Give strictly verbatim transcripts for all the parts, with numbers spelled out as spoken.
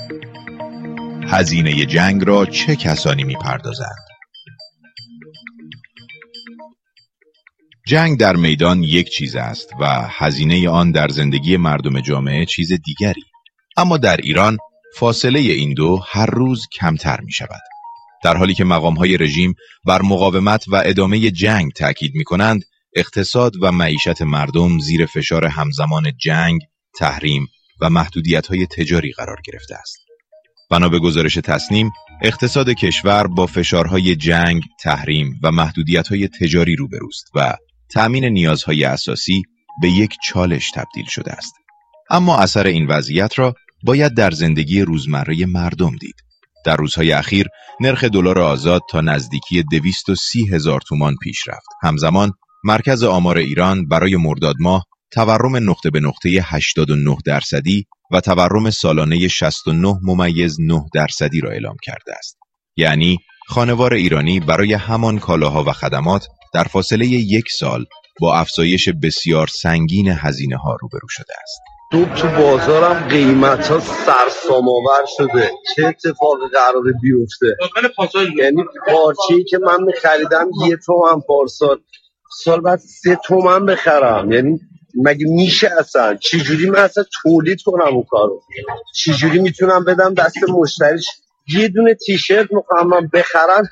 هزینه جنگ را چه کسانی می‌پردازند؟ جنگ در میدان یک چیز است و هزینه آن در زندگی مردم جامعه چیز دیگری. اما در ایران فاصله این دو هر روز کمتر می شود. در حالی که مقام‌های رژیم بر مقاومت و ادامه جنگ تأکید می کنند، اقتصاد و معیشت مردم زیر فشار همزمان جنگ، تحریم و محدودیت‌های تجاری قرار گرفته است. بنا به گزارش تصنیم، اقتصاد کشور با فشارهای جنگ، تحریم و محدودیت‌های تجاری روبروست و تأمین نیازهای اساسی به یک چالش تبدیل شده است. اما اثر این وضعیت را باید در زندگی روزمره مردم دید. در روزهای اخیر نرخ دلار آزاد تا نزدیکی دویست و سی هزار تومان پیش رفت. همزمان مرکز آمار ایران برای مرداد ماه تورم نقطه به نقطه هشتاد و نه درصدی و تورم سالانه شصت و نه ممیز نه درصدی را اعلام کرده است. یعنی خانوار ایرانی برای همان کالاها و خدمات در فاصله یک سال با افزایش بسیار سنگین هزینه ها روبرو شده است. تو تو بازارم قیمت ها سرسام‌آور شده. چه اتفاقی قراره بیفته؟ یعنی پارچه‌ای که من می‌خریدم یه تومن پارسال، سال بعد سه تومن بخرم. یعنی مگه میشه اصلا؟ چجوری من اصلا تولید کنم اون کارو؟ چجوری میتونم بدم دست مشتریش؟ یه دونه تیشرت میخوام من بخرم،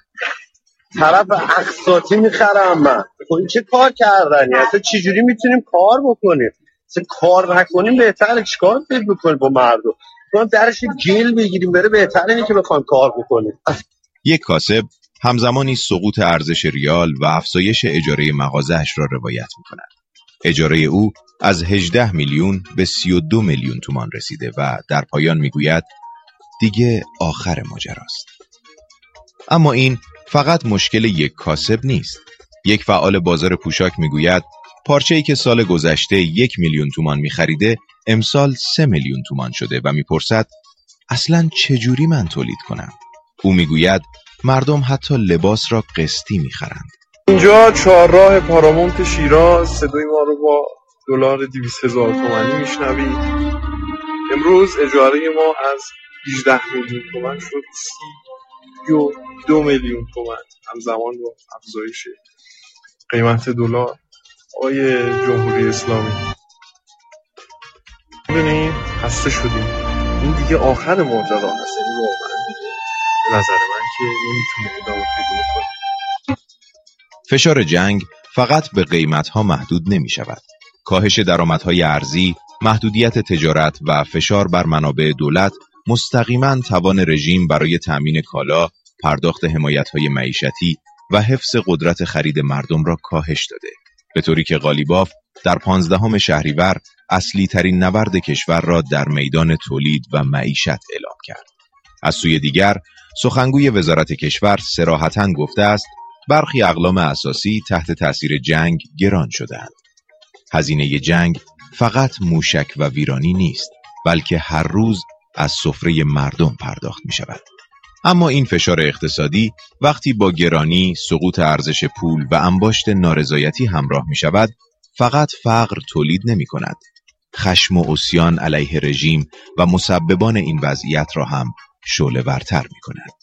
طرف اقساطی میخرم من. خب این چه کار کردنی؟ اصلا چجوری میتونیم کار بکنیم؟ اصلا کار نکنیم بهتره. چیکار فکر بکنیم با مردم؟ ما درش گل بگیریم بره بهتره اینه که بخوام کار بکنیم. یک کاسب همزمانی سقوط ارزش ریال و افزایش اجاره مغازه‌اش را روایت می‌کند. اجاره او از هجده میلیون به سی و دو میلیون تومان رسیده و در پایان میگوید دیگه آخر ماجراست. اما این فقط مشکل یک کاسب نیست. یک فعال بازار پوشاک میگوید پارچه‌ای که سال گذشته یک میلیون تومان میخریده امسال سه میلیون تومان شده و میپرسد اصلاً چجوری من تولید کنم؟ او میگوید مردم حتی لباس را قسطی میخرند. اینجا چهارراه پارامونت شیراز، صدای ما رو با دلار دویست هزار تومانی میشنوید. امروز اجاره ما از هجده میلیون تومان شد سی و دو میلیون تومان، همزمان با افزایش قیمت دلار. آقای جمهوری اسلامی ببینید خسته شدیم، این دیگه آخر ماجرا هست. یعنی واقعا دیگه به نظر من که نمیتونه ادامه پیدا کنه. فشار جنگ فقط به قیمت‌ها محدود نمی‌شود. کاهش درآمدهای ارزی، محدودیت تجارت و فشار بر منابع دولت مستقیما توان رژیم برای تأمین کالا، پرداخت حمایت‌های معیشتی و حفظ قدرت خرید مردم را کاهش داده. به طوری که قالیباف در پانزدهم شهریور اصلی ترین نبرد کشور را در میدان تولید و معیشت اعلام کرد. از سوی دیگر سخنگوی وزارت کشور صراحتاً گفته است برخی اقلام اساسی تحت تأثیر جنگ گران شده‌اند. هزینه جنگ فقط موشک و ویرانی نیست، بلکه هر روز از سفره مردم پرداخت می شود. اما این فشار اقتصادی وقتی با گرانی، سقوط ارزش پول و انباشت نارضایتی همراه می شود، فقط فقر تولید نمی کند. خشم و عصیان علیه رژیم و مسببان این وضعیت را هم شعله ورتر می کند.